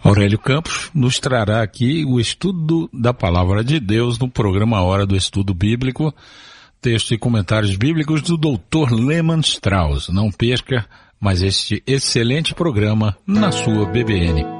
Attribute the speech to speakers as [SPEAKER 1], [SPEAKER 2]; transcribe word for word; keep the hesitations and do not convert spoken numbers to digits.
[SPEAKER 1] Aurélio Campos nos trará aqui o estudo da Palavra de Deus no programa Hora do Estudo Bíblico, texto e comentários bíblicos do doutor Lehmann Strauss. Não perca mais este excelente programa na sua B B N.